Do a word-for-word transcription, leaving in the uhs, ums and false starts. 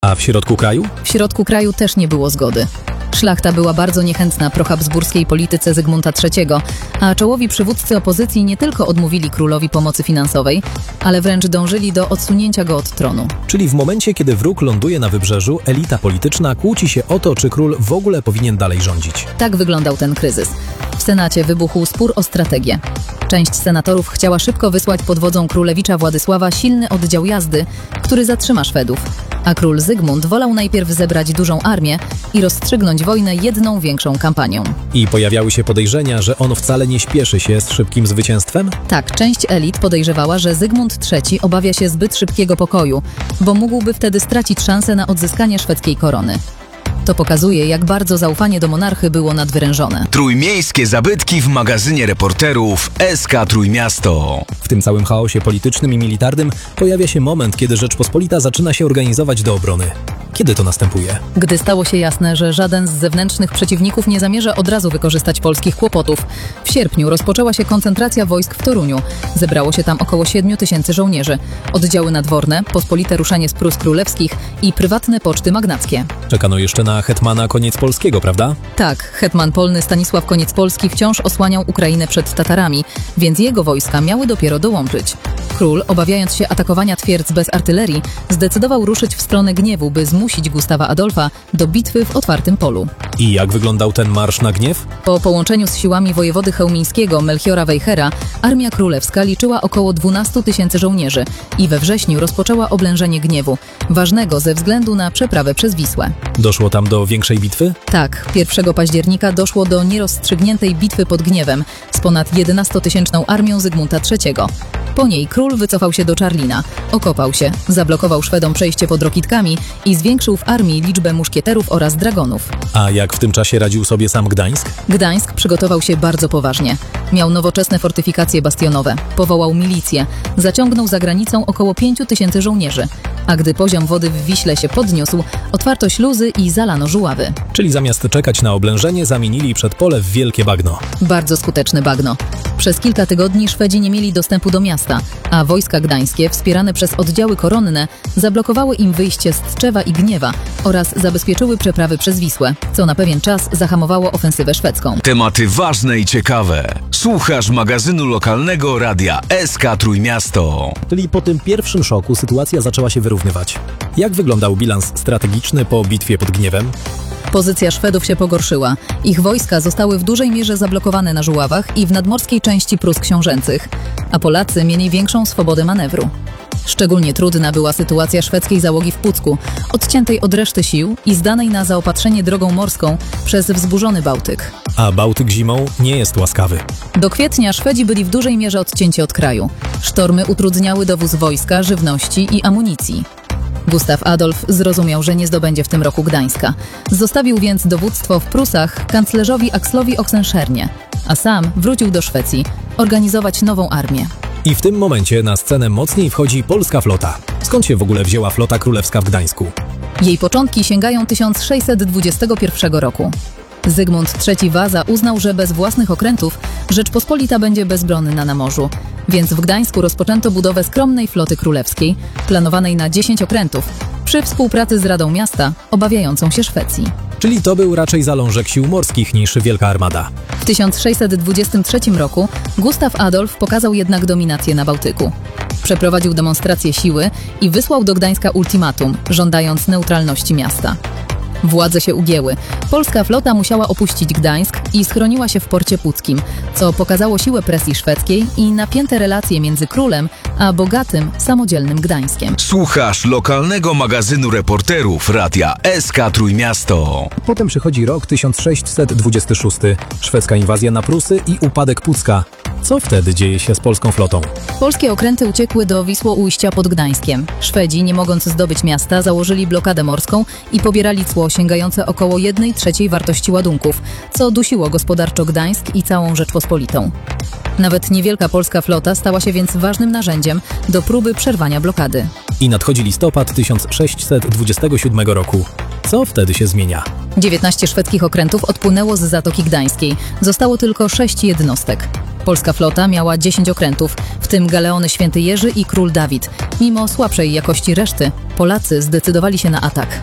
A w środku kraju? W środku kraju też nie było zgody. Szlachta była bardzo niechętna prohabsburskiej polityce Zygmunta trzeciego, a czołowi przywódcy opozycji nie tylko odmówili królowi pomocy finansowej, ale wręcz dążyli do odsunięcia go od tronu. Czyli w momencie, kiedy wróg ląduje na wybrzeżu, elita polityczna kłóci się o to, czy król w ogóle powinien dalej rządzić. Tak wyglądał ten kryzys. W Senacie wybuchł spór o strategię. Część senatorów chciała szybko wysłać pod wodzą królewicza Władysława silny oddział jazdy, który zatrzyma Szwedów, a król Zygmunt wolał najpierw zebrać dużą armię i rozstrzygnąć wojnę jedną większą kampanią. I pojawiały się podejrzenia, że on wcale nie śpieszy się z szybkim zwycięstwem? Tak, część elit podejrzewała, że Zygmunt trzeci obawia się zbyt szybkiego pokoju, bo mógłby wtedy stracić szansę na odzyskanie szwedzkiej korony. To pokazuje, jak bardzo zaufanie do monarchy było nadwyrężone. Trójmiejskie zabytki w magazynie reporterów S K Trójmiasto. W tym całym chaosie politycznym i militarnym pojawia się moment, kiedy Rzeczpospolita zaczyna się organizować do obrony. Kiedy to następuje? Gdy stało się jasne, że żaden z zewnętrznych przeciwników nie zamierza od razu wykorzystać polskich kłopotów. W sierpniu rozpoczęła się koncentracja wojsk w Toruniu. Zebrało się tam około siedmiu tysięcy żołnierzy. Oddziały nadworne, pospolite ruszanie z Prus Królewskich i prywatne poczty magnackie. Czekano jeszcze na hetmana Koniecpolskiego, prawda? Tak, hetman polny Stanisław Koniecpolski wciąż osłaniał Ukrainę przed Tatarami, więc jego wojska miały dopiero dołączyć. Król, obawiając się atakowania twierdz bez artylerii, zdecydował ruszyć w stronę Gniewu, by zmusić Gustawa Adolfa do bitwy w otwartym polu. I jak wyglądał ten marsz na Gniew? Po połączeniu z siłami wojewody chełmińskiego Melchiora Wejhera, armia królewska liczyła około dwunastu tysięcy żołnierzy i we wrześniu rozpoczęła oblężenie Gniewu, ważnego ze względu na przeprawę przez Wisłę. Doszło tam do większej bitwy? Tak, pierwszego października doszło do nierozstrzygniętej bitwy pod Gniewem z ponad jedenastotysięczną armią Zygmunta trzeciego. Po niej król wycofał się do Czarlina, okopał się, zablokował Szwedom przejście pod Rokitkami i zwiększył w armii liczbę muszkieterów oraz dragonów. A jak w tym czasie radził sobie sam Gdańsk? Gdańsk przygotował się bardzo poważnie. Miał nowoczesne fortyfikacje bastionowe, powołał milicję, zaciągnął za granicą około pięciu tysięcy żołnierzy, a gdy poziom wody w Wiśle się podniósł, otwarto śluzy i zalano Żuławy. Czyli zamiast czekać na oblężenie, zamienili przedpole w wielkie bagno. Bardzo skuteczne bagno. Przez kilka tygodni Szwedzi nie mieli dostępu do miasta, a wojska gdańskie, wspierane przez oddziały koronne, zablokowały im wyjście z Tczewa i Gniewa oraz zabezpieczyły przeprawy przez Wisłę, co na pewien czas zahamowało ofensywę szwedzką. Tematy ważne i ciekawe. Słuchasz magazynu lokalnego radia S K Trójmiasto. Czyli po tym pierwszym szoku sytuacja zaczęła się wyrównywać. Jak wyglądał bilans strategiczny po bitwie pod Gniewem? Pozycja Szwedów się pogorszyła. Ich wojska zostały w dużej mierze zablokowane na Żuławach i w nadmorskiej części Prus Książęcych, a Polacy mieli większą swobodę manewru. Szczególnie trudna była sytuacja szwedzkiej załogi w Pucku, odciętej od reszty sił i zdanej na zaopatrzenie drogą morską przez wzburzony Bałtyk. A Bałtyk zimą nie jest łaskawy. Do kwietnia Szwedzi byli w dużej mierze odcięci od kraju. Sztormy utrudniały dowóz wojska, żywności i amunicji. Gustaw Adolf zrozumiał, że nie zdobędzie w tym roku Gdańska. Zostawił więc dowództwo w Prusach kanclerzowi Axlowi Oxenstiernie, a sam wrócił do Szwecji organizować nową armię. I w tym momencie na scenę mocniej wchodzi polska flota. Skąd się w ogóle wzięła flota królewska w Gdańsku? Jej początki sięgają tysiąc sześćset dwudziestego pierwszego roku. Zygmunt trzeci Waza uznał, że bez własnych okrętów Rzeczpospolita będzie bezbronna na morzu, więc w Gdańsku rozpoczęto budowę skromnej floty królewskiej, planowanej na dziesięć okrętów, przy współpracy z Radą Miasta, obawiającą się Szwecji. Czyli to był raczej zalążek sił morskich niż wielka armada. W tysiąc sześćset dwudziestym trzecim roku Gustaw Adolf pokazał jednak dominację na Bałtyku. Przeprowadził demonstrację siły i wysłał do Gdańska ultimatum, żądając neutralności miasta. Władze się ugięły. Polska flota musiała opuścić Gdańsk i schroniła się w porcie puckim, co pokazało siłę presji szwedzkiej i napięte relacje między królem a bogatym, samodzielnym Gdańskiem. Słuchasz lokalnego magazynu reporterów radia S K Trójmiasto. Potem przychodzi rok tysiąc sześćset dwudziesty szósty, szwedzka inwazja na Prusy i upadek Pucka. Co wtedy dzieje się z polską flotą? Polskie okręty uciekły do Wisłoujścia pod Gdańskiem. Szwedzi, nie mogąc zdobyć miasta, założyli blokadę morską i pobierali cło sięgające około jednej trzeciej wartości ładunków, co dusiło gospodarczo Gdańsk i całą Rzeczpospolitą. Nawet niewielka polska flota stała się więc ważnym narzędziem do próby przerwania blokady. I nadchodzi listopad tysiąc sześćset dwudziestego siódmego roku. Co wtedy się zmienia? dziewiętnaście szwedzkich okrętów odpłynęło z Zatoki Gdańskiej. Zostało tylko sześć jednostek. Polska flota miała dziesięć okrętów, w tym galeony Święty Jerzy i Król Dawid. Mimo słabszej jakości reszty, Polacy zdecydowali się na atak.